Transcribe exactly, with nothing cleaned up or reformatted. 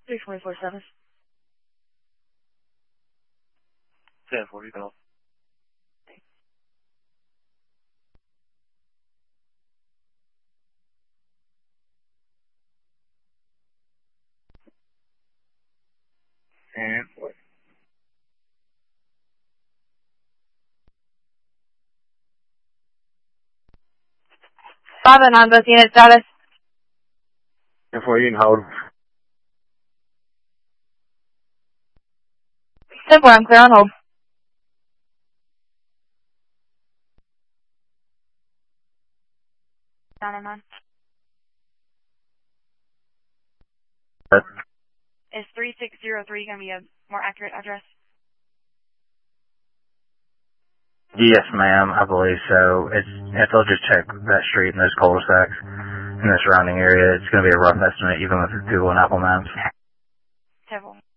three four four seven. ten forty, call. And what? five oh nine, both unit status. ten four, you can hold. ten four, I'm clear on hold. nine oh nine. What? Is three six zero three going to be a more accurate address? Yes, ma'am, I believe so. It's, if they'll just check that street and those cul-de-sacs in the surrounding area, it's going to be a rough estimate, even with Google and Apple Maps. ten four.